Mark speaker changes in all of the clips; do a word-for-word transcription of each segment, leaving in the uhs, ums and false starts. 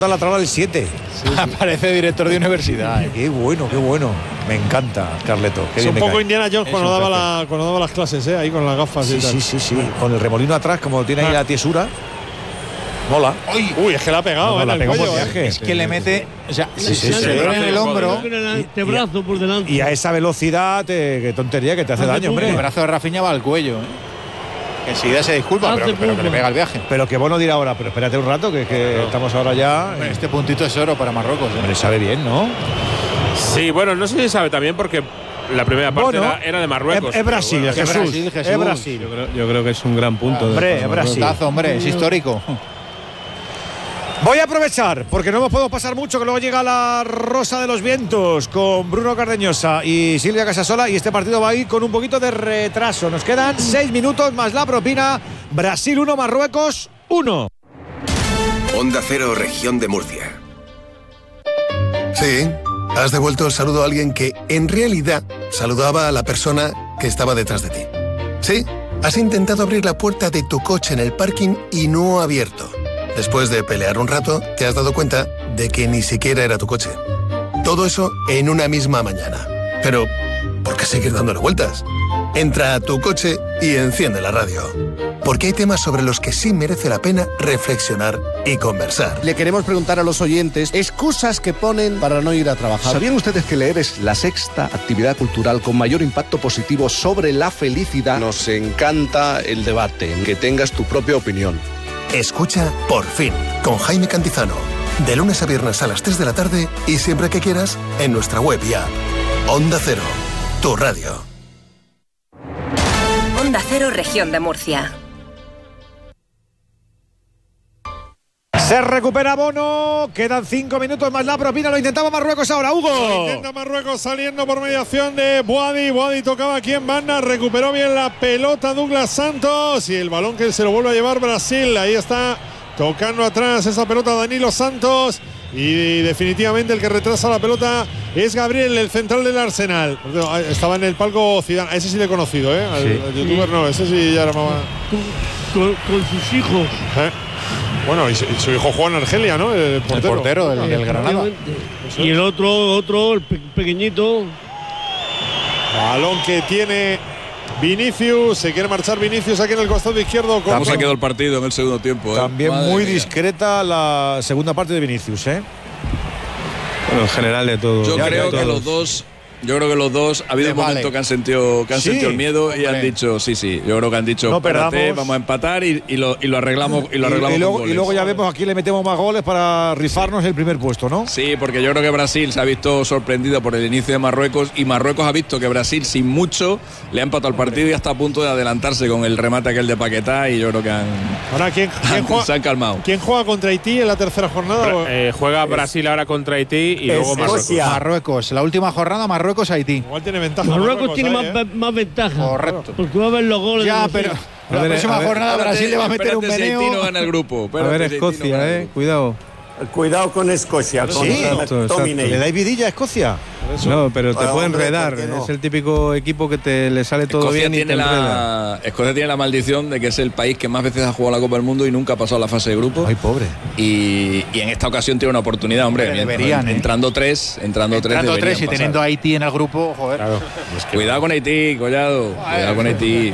Speaker 1: la tabla del siete.
Speaker 2: Sí, sí. Parece director de universidad.
Speaker 1: ¿eh? Qué bueno, qué bueno. Me encanta, Carleto.
Speaker 3: Es un poco Indiana Jones cuando daba, la, cuando daba las clases, ¿eh? Ahí con las gafas.
Speaker 1: Sí,
Speaker 3: y tal.
Speaker 1: sí, sí, sí. Con el remolino atrás, como tiene ahí la tiesura. Mola.
Speaker 3: Uy, Uy, es que la ha pegado,
Speaker 1: no, no,
Speaker 3: ¿eh?
Speaker 1: la
Speaker 3: En el cuello,
Speaker 1: viaje.
Speaker 2: Es que le mete. O sea,
Speaker 1: sí, sí,
Speaker 2: se
Speaker 1: sí,
Speaker 2: le
Speaker 1: sí,
Speaker 2: pone en el hombro.
Speaker 4: El brazo por delante.
Speaker 1: Y a esa velocidad, te, qué tontería que te hace daño, hombre.
Speaker 2: El brazo de Rafinha va al cuello, ¿eh? Que enseguida se disculpa, pero, pero que le pega el viaje.
Speaker 1: Pero que bueno dirá ahora, pero espérate un rato, que, que claro. estamos ahora ya.
Speaker 2: Bueno, este puntito es oro para Marruecos. ¿eh?
Speaker 1: Hombre, sabe bien, ¿no?
Speaker 5: Sí, bueno, no sé si sabe también porque la primera parte
Speaker 1: bueno,
Speaker 5: era, era de Marruecos.
Speaker 1: Es, es Brasil,
Speaker 5: bueno,
Speaker 1: Jesús.
Speaker 2: Es Brasil, Jesús.
Speaker 1: Es Brasil.
Speaker 4: Yo creo, yo creo que es un gran punto.
Speaker 1: Hombre, es Brasil.
Speaker 2: Hombre, es histórico.
Speaker 1: Voy a aprovechar, porque no nos podemos pasar mucho, que luego llega la Rosa de los Vientos con Bruno Cardeñosa y Silvia Casasola, y este partido va a ir con un poquito de retraso. Nos quedan seis minutos más la propina. Brasil uno, Marruecos uno.
Speaker 6: Onda Cero, Región de Murcia.
Speaker 7: Sí, has devuelto el saludo a alguien que, en realidad, saludaba a la persona que estaba detrás de ti. Sí, has intentado abrir la puerta de tu coche en el parking y no ha abierto. Después de pelear un rato, te has dado cuenta de que ni siquiera era tu coche. Todo eso en una misma mañana. Pero, ¿por qué seguir dándole vueltas? Entra a tu coche y enciende la radio. Porque hay temas sobre los que sí merece la pena reflexionar y conversar.
Speaker 8: Le queremos preguntar a los oyentes excusas que ponen para no ir a trabajar. ¿Sabían ustedes que leer es la sexta actividad cultural con mayor impacto positivo sobre la felicidad? Nos encanta el debate, que tengas tu propia opinión.
Speaker 7: Escucha Por Fin, con Jaime Cantizano. De lunes a viernes a las tres de la tarde y siempre que quieras en nuestra web y app. Onda Cero, tu radio.
Speaker 9: Onda Cero, Región de Murcia.
Speaker 1: Se recupera Bono, quedan cinco minutos más la propina, lo intentaba Marruecos ahora, Hugo.
Speaker 3: Lo intenta Marruecos saliendo por mediación de Boadi. Boadi tocaba aquí en banda, recuperó bien la pelota Douglas Santos y el balón que se lo vuelve a llevar Brasil. Ahí está tocando atrás esa pelota Danilo Santos y definitivamente el que retrasa la pelota es Gabriel, el central del Arsenal. Estaba en el palco Zidane, a ese sí le he conocido, ¿eh? Al, sí. al youtuber no, ese sí ya era más...
Speaker 4: Con, con sus hijos.
Speaker 3: ¿Eh? Bueno, y su, y su hijo Juan Argelia, ¿no? El portero,
Speaker 2: el portero del, del Granada.
Speaker 4: Y el otro, otro, el pe pequeñito.
Speaker 3: Balón que tiene Vinicius. Se quiere marchar Vinicius aquí en el costado izquierdo.
Speaker 10: ¿Cómo se ha quedado el partido en el segundo tiempo? ¿eh?
Speaker 1: También
Speaker 10: Madre
Speaker 1: muy
Speaker 10: mía.
Speaker 1: discreta la segunda parte de Vinicius, ¿eh?
Speaker 4: Bueno, en general de todo.
Speaker 10: Yo
Speaker 1: ya,
Speaker 10: creo
Speaker 1: ya
Speaker 10: que
Speaker 1: todos.
Speaker 10: los dos... Yo creo que los dos ha habido
Speaker 2: De
Speaker 10: un momento
Speaker 2: vale.
Speaker 10: que han sentido que han
Speaker 1: Sí,
Speaker 10: sentido el miedo y
Speaker 2: hombre.
Speaker 10: han dicho sí sí yo creo que han dicho
Speaker 1: No
Speaker 10: espérate,
Speaker 1: perdamos.
Speaker 10: vamos a empatar y, y, lo, y lo arreglamos y lo arreglamos
Speaker 1: y, y, luego,
Speaker 10: con
Speaker 1: y
Speaker 10: goles.
Speaker 1: luego ya vemos a quién le metemos más goles para rifarnos el primer puesto, ¿no?
Speaker 10: Sí, porque yo creo que Brasil se ha visto sorprendido por el inicio de Marruecos y Marruecos ha visto que Brasil sin mucho le ha empatado el partido y está a punto de adelantarse con el remate aquel de Paquetá y yo creo que han,
Speaker 3: Ahora, ¿quién, quién juega,
Speaker 10: se han calmado.
Speaker 3: ¿quién juega contra Haití en la tercera jornada?
Speaker 5: Eh, juega Brasil ahora contra Haití y luego Marruecos.
Speaker 2: Marruecos, la última jornada Marruecos-Haití.
Speaker 3: Igual tiene ventaja.
Speaker 4: Marruecos tiene
Speaker 3: ahí,
Speaker 4: más,
Speaker 3: ¿eh?
Speaker 4: más ventaja.
Speaker 2: Correcto.
Speaker 4: Porque va a ver los goles.
Speaker 2: Ya,
Speaker 4: de
Speaker 2: pero
Speaker 4: Brasil.
Speaker 2: la
Speaker 4: A ver,
Speaker 2: próxima
Speaker 4: a ver,
Speaker 2: jornada Brasil le va a meter un
Speaker 10: Espérate si Haití no
Speaker 2: meneo.
Speaker 10: gana el grupo.
Speaker 4: A ver, Escocia, eh. Cuidado.
Speaker 11: Cuidado con Escocia, con
Speaker 1: Sí,
Speaker 11: Tomine.
Speaker 1: ¿Le dais vidilla a Escocia?
Speaker 4: No, pero te
Speaker 11: Bueno,
Speaker 4: puede
Speaker 11: hombre,
Speaker 4: enredar.
Speaker 11: ¿por qué no?
Speaker 4: Es el típico equipo que te le sale todo
Speaker 10: Escocia
Speaker 4: bien y te
Speaker 10: tiene,
Speaker 4: enreda.
Speaker 10: la, Escocia tiene la maldición de que es el país que más veces ha jugado la Copa del Mundo y nunca ha pasado la fase de grupo.
Speaker 1: Ay, pobre.
Speaker 10: Y, y en esta ocasión tiene una oportunidad, hombre.
Speaker 2: Hombre, deberían, ¿eh?
Speaker 10: Entrando tres, entrando,
Speaker 2: Entrando
Speaker 10: tres,
Speaker 2: tres y
Speaker 10: deberían
Speaker 2: teniendo a
Speaker 10: pasar.
Speaker 2: Haití en el grupo, joder.
Speaker 10: Claro. Cuidado con Haití, Collado. Cuidado con Haití.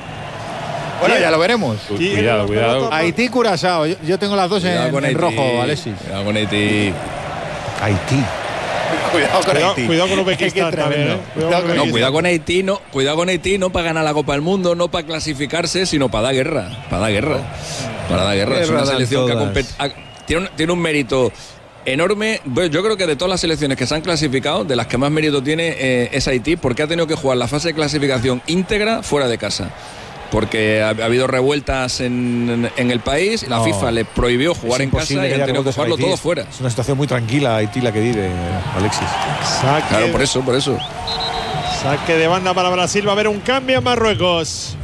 Speaker 2: Bueno, ya lo veremos.
Speaker 5: Cuidado, cuidado.
Speaker 2: Haití, Curazao. Yo, yo tengo las dos
Speaker 10: Cuidado
Speaker 2: en,
Speaker 10: con
Speaker 2: en
Speaker 10: Haití.
Speaker 2: rojo, Alexis.
Speaker 10: Cuidado con Haití.
Speaker 1: Haití.
Speaker 2: Cuidado con
Speaker 3: Cuidado,
Speaker 2: Haití.
Speaker 3: cuidado con Uzbekistán
Speaker 2: Qué
Speaker 3: también,
Speaker 2: tremendo.
Speaker 3: ¿eh? Cuidado con
Speaker 10: No,
Speaker 3: Uzbekistán.
Speaker 10: cuidado con Haití, no, cuidado con Haití, no para ganar la Copa del Mundo, no para clasificarse, sino para dar guerra. Para dar guerra. Para dar guerra. Es
Speaker 4: Guerra
Speaker 10: una
Speaker 4: dan
Speaker 10: selección que ha
Speaker 4: todas.
Speaker 10: compet- ha- tiene, un, tiene un mérito enorme. Bueno, yo creo que de todas las selecciones que se han clasificado, de las que más mérito tiene eh, es Haití, porque ha tenido que jugar la fase de clasificación íntegra fuera de casa. Porque ha, ha habido revueltas en, en el país, la
Speaker 1: No.
Speaker 10: FIFA le prohibió jugar
Speaker 1: Es
Speaker 10: en casa
Speaker 1: imposible
Speaker 10: y
Speaker 1: que
Speaker 10: han
Speaker 1: haya
Speaker 10: tenido que
Speaker 1: revueltas en
Speaker 10: jugarlo
Speaker 1: Haití.
Speaker 10: todo fuera.
Speaker 1: Es una situación muy tranquila Haití la que vive, Alexis.
Speaker 3: Saque,
Speaker 10: Claro, por eso, por eso.
Speaker 3: saque de banda para Brasil. Va a haber un cambio en Marruecos.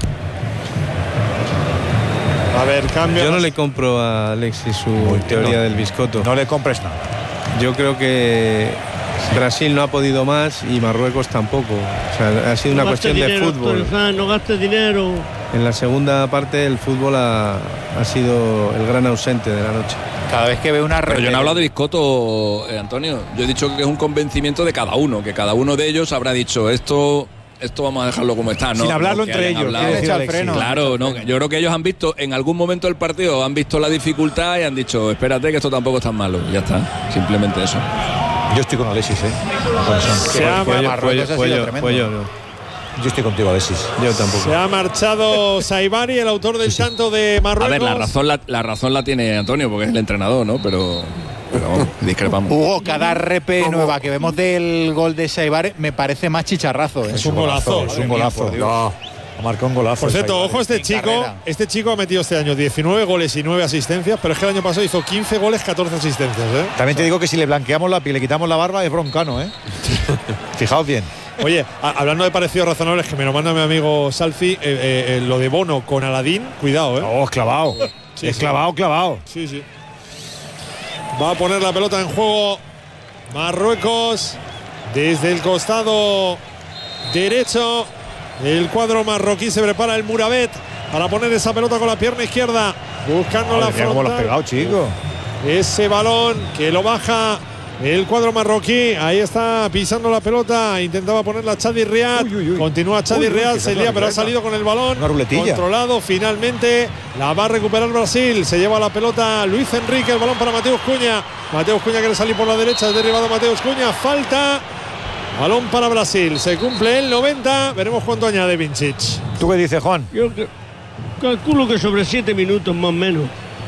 Speaker 3: Va a haber cambio.
Speaker 4: Yo no le compro a Alexis su
Speaker 1: Uy,
Speaker 4: teoría
Speaker 1: no.
Speaker 4: del biscotto.
Speaker 1: No le compres nada.
Speaker 4: Yo creo que
Speaker 12: Brasil no ha podido más y Marruecos tampoco. O sea, ha sido
Speaker 4: no
Speaker 12: una cuestión
Speaker 4: dinero,
Speaker 12: de fútbol.
Speaker 4: Torres, no gastes dinero.
Speaker 12: En la segunda parte el fútbol ha, ha sido el gran ausente de la noche.
Speaker 2: Cada vez que veo una...
Speaker 10: Pero yo no he hablado de Biscotto, eh, Antonio. Yo he dicho que es un convencimiento de cada uno, que cada uno de ellos habrá dicho esto... Esto vamos a dejarlo como está, ¿no?
Speaker 1: Sin hablarlo
Speaker 10: no,
Speaker 1: entre ellos.
Speaker 10: Freno, claro, no, yo creo que ellos han visto en algún momento del partido, han visto la dificultad y han dicho, espérate que esto tampoco es tan malo. Ya está, simplemente eso.
Speaker 1: Yo estoy con Alexis, ¿eh?
Speaker 3: Se ha
Speaker 1: Yo estoy contigo, Alexis.
Speaker 12: Yo tampoco.
Speaker 3: Se ha marchado Saibari, el autor del tanto de Marruecos.
Speaker 10: A ver, la razón la, la razón la tiene Antonio, porque es el entrenador, ¿no? Pero... Pero discrepamos.
Speaker 2: Hugo, cada R P nueva que vemos del gol de Saibari me parece más chicharrazo. ¿eh?
Speaker 3: Es un golazo.
Speaker 1: Es un golazo. No. Marcó un golazo.
Speaker 3: Por cierto, ojo, este chico, este chico ha metido este año diecinueve goles y nueve asistencias, pero es que el año pasado hizo quince goles, catorce asistencias. ¿eh?
Speaker 1: También te digo que si le blanqueamos la piel, le quitamos la barba, es broncano, ¿eh? Fijaos bien.
Speaker 3: Oye, a, hablando de parecidos razonables, que me lo manda mi amigo Salfi, eh, eh, eh, lo de Bono con Aladín, cuidado, ¿eh?
Speaker 1: Oh, es clavado.
Speaker 3: Sí,
Speaker 1: es
Speaker 3: sí.
Speaker 1: clavado, clavado.
Speaker 3: Sí, sí. Va a poner la pelota en juego Marruecos desde el costado derecho. El cuadro marroquí se prepara el Murabet para poner esa pelota con la pierna izquierda, buscando
Speaker 1: Madre
Speaker 3: la
Speaker 1: mía,
Speaker 3: frontal.
Speaker 1: cómo lo has pegado, chico.
Speaker 3: Ese balón que lo baja el cuadro marroquí. Ahí está pisando la pelota. Intentaba ponerla Chadi Riad.
Speaker 1: Uy, uy, uy.
Speaker 3: Continúa Chadi
Speaker 1: Uy, uy,
Speaker 3: Riad.
Speaker 1: que
Speaker 3: Se
Speaker 1: es
Speaker 3: lía,
Speaker 1: una
Speaker 3: pero ha
Speaker 1: ruleta.
Speaker 3: salido con el balón.
Speaker 1: Una ruletilla.
Speaker 3: Controlado. Finalmente la va a recuperar Brasil. Se lleva la pelota Luis Enrique. El balón para Mateus Cunha. Mateus Cunha quiere salir por la derecha. Es derribado Mateus Cunha. Falta. Balón para Brasil. Se cumple el noventa. Veremos cuánto añade Vincic.
Speaker 1: ¿Tú qué dices, Juan?
Speaker 4: Yo que- calculo que sobre siete minutos más o menos.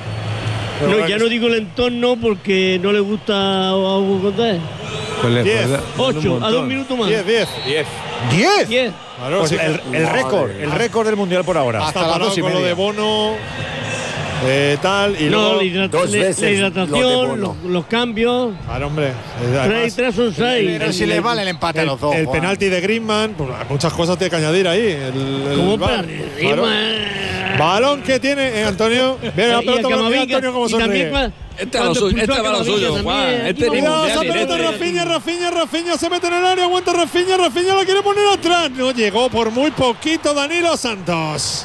Speaker 3: Pero
Speaker 4: No,
Speaker 3: ahora
Speaker 4: ya
Speaker 3: que-
Speaker 4: no digo el entorno porque no le gusta a Hugo Condé.
Speaker 12: Pues le-
Speaker 3: Diez.
Speaker 12: pues le-
Speaker 4: Ocho,
Speaker 12: un
Speaker 4: a
Speaker 12: montón.
Speaker 4: dos minutos más.
Speaker 3: diez, diez.
Speaker 2: diez.
Speaker 1: ¿Diez?
Speaker 4: Diez.
Speaker 3: Claro,
Speaker 1: Pues
Speaker 3: sí,
Speaker 1: el, el récord, el récord del mundial por ahora.
Speaker 3: Hasta
Speaker 2: las
Speaker 3: parado
Speaker 2: dos y
Speaker 3: con lo
Speaker 2: media.
Speaker 3: de Bono. Eh, tal. Y
Speaker 4: No,
Speaker 3: luego.
Speaker 4: la, hidrat-
Speaker 11: dos
Speaker 4: la-
Speaker 11: veces
Speaker 4: la
Speaker 11: lo de
Speaker 4: hidratación,
Speaker 11: Bono.
Speaker 4: los, los cambios.
Speaker 3: Claro, hombre. Eh,
Speaker 4: Tres y
Speaker 3: además,
Speaker 4: tres son seis.
Speaker 2: Pero si les vale el empate a
Speaker 3: el,
Speaker 2: los dos.
Speaker 3: el
Speaker 2: Juan.
Speaker 3: penalti de Griezmann, pues muchas cosas tiene que añadir ahí. El, el
Speaker 4: ¿Cómo
Speaker 3: VAR.
Speaker 4: para
Speaker 3: Claro.
Speaker 4: arriba?
Speaker 3: Balón que tiene eh, Antonio. Mira la
Speaker 4: Y el
Speaker 3: pelota, mira
Speaker 4: Camavinga,
Speaker 3: Antonio cómo
Speaker 4: y también
Speaker 3: sonríe.
Speaker 4: cua-
Speaker 10: Este va lo
Speaker 4: cuando
Speaker 10: suyo,
Speaker 4: expulsó
Speaker 10: este
Speaker 4: a
Speaker 10: va lo
Speaker 4: Camavinga
Speaker 10: suyo, Juan.
Speaker 4: también.
Speaker 10: Este ni
Speaker 3: Cuidado,
Speaker 10: mundial
Speaker 3: esa
Speaker 10: ni
Speaker 3: pelota
Speaker 10: leche.
Speaker 3: Rafinha, Rafinha, Rafinha se mete en el área, aguanta Rafinha, Rafinha la quiere poner atrás. No llegó por muy poquito Danilo Santos.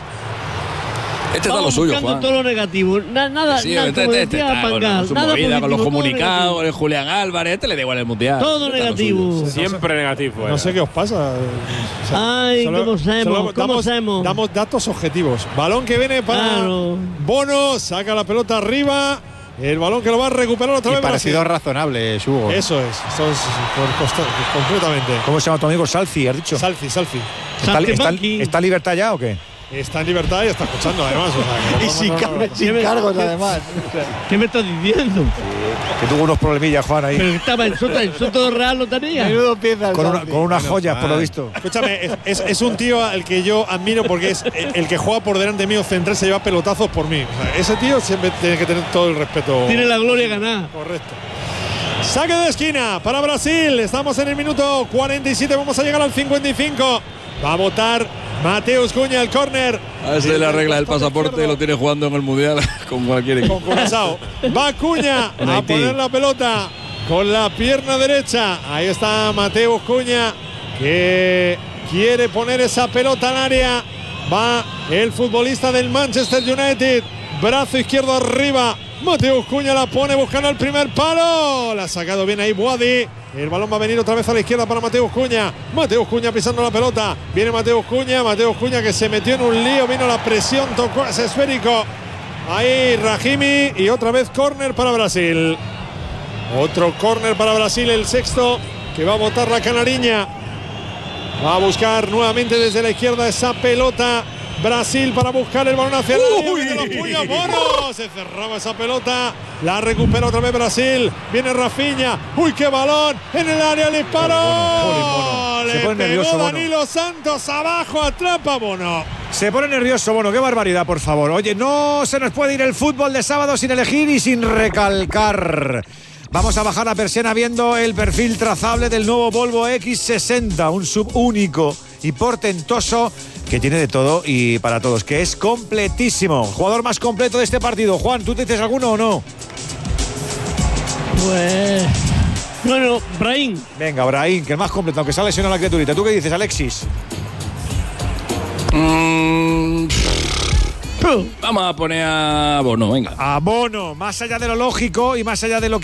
Speaker 10: Este está lo
Speaker 4: Vamos
Speaker 10: suyo,
Speaker 4: buscando
Speaker 10: Juan.
Speaker 4: todo lo negativo. Na- nada,
Speaker 10: Sí,
Speaker 4: nada,
Speaker 10: este,
Speaker 4: como
Speaker 10: este, este
Speaker 4: decía
Speaker 10: está con,
Speaker 4: Pangal,
Speaker 10: con su
Speaker 4: nada
Speaker 10: movida, con los
Speaker 4: positivo, todo
Speaker 10: comunicados,
Speaker 4: negativo.
Speaker 10: con el Julián Álvarez. Este le da igual el mundial.
Speaker 4: Todo
Speaker 10: Este está lo
Speaker 4: negativo.
Speaker 10: suyo.
Speaker 5: Siempre negativo.
Speaker 3: No
Speaker 5: eh.
Speaker 3: sé qué os pasa. O sea,
Speaker 4: Ay, ¿cómo sabemos? ¿Cómo
Speaker 3: damos,
Speaker 4: sabemos?
Speaker 3: damos datos objetivos. Balón que viene para
Speaker 4: Claro.
Speaker 3: Bono, saca la pelota arriba. El balón que lo va a recuperar otra
Speaker 2: Y
Speaker 3: vez.
Speaker 2: parecido
Speaker 3: Brasil.
Speaker 2: razonable, Hugo.
Speaker 3: Eso es, eso es por costa- completamente.
Speaker 1: ¿Cómo se llama tu amigo? Salfi, has dicho.
Speaker 3: Salfi, Salfi.
Speaker 1: ¿Está,
Speaker 4: Salfi
Speaker 1: está-
Speaker 4: Monkey.
Speaker 1: está en libertad ya o qué?
Speaker 3: Está en libertad y está escuchando además. O sea, que
Speaker 2: Y
Speaker 3: no-
Speaker 2: sin,
Speaker 3: no- no-
Speaker 2: car-
Speaker 3: no.
Speaker 2: sin cargos, además.
Speaker 4: ¿Qué me estás diciendo?
Speaker 1: Que tuvo unos problemillas, Juan, ahí.
Speaker 4: Pero estaba en Soto, en Soto Real lo tenía.
Speaker 2: Menudo pieza el
Speaker 1: Con, una-
Speaker 2: Santi.
Speaker 1: con unas joyas, por lo visto.
Speaker 3: Escúchame, es, es- es un tío al que yo admiro porque es el, el que juega por delante mío central, se lleva pelotazos por mí. O sea, ese tío siempre tiene que tener todo el respeto.
Speaker 4: Tiene la gloria ganada.
Speaker 3: Correcto. Saque de esquina para Brasil. Estamos en el minuto cuarenta y siete. Vamos a llegar al cincuenta y cinco. Va a votar Mateus Cunha el córner.
Speaker 10: A ver si le arregla el pasaporte y lo tiene jugando en el mundial con cualquier equipo.
Speaker 3: Con Curazao. Va Cunha
Speaker 12: En
Speaker 3: a
Speaker 12: Haití.
Speaker 3: poner la pelota con la pierna derecha. Ahí está Mateus Cunha que quiere poner esa pelota al área. Va el futbolista del Manchester United. Brazo izquierdo arriba. Mateus Cunha la pone buscando el primer palo. La ha sacado bien ahí Boadi. El balón va a venir otra vez a la izquierda para Mateus Cunha. Mateus Cunha pisando la pelota. Viene Mateus Cunha. Mateus Cunha que se metió en un lío. Vino la presión. Tocó ese esférico. Ahí Rahimi. Y otra vez córner para Brasil. Otro córner para Brasil. El sexto que va a botar la canariña. Va a buscar nuevamente desde la izquierda esa pelota. Brasil para buscar el balón hacia el área. Mete los puños, Bono. Se cerraba esa pelota. La recupera otra vez Brasil. Viene Rafinha. Uy, qué balón. En el área el disparo.
Speaker 1: Bono.
Speaker 3: Le
Speaker 1: Se pone
Speaker 3: pegó
Speaker 1: nervioso, Bono.
Speaker 3: Danilo Santos abajo. Atrapa Bono.
Speaker 1: Se pone nervioso, bueno, qué barbaridad, por favor. Oye, no se nos puede ir el fútbol de sábado sin elegir y sin recalcar. Vamos a bajar la persiana viendo el perfil trazable del nuevo Volvo equis sesenta, un sub único y portentoso que tiene de todo y para todos, que es completísimo. Jugador más completo de este partido. Juan, ¿tú te dices alguno o no?
Speaker 4: Pues Bueno, Brahim.
Speaker 1: Venga, Brahim, que es más completo, aunque se ha lesionado la criaturita. ¿Tú qué dices, Alexis?
Speaker 10: Mm, vamos a poner a Bono, venga.
Speaker 1: A Bono, más allá de lo lógico y más allá de lo que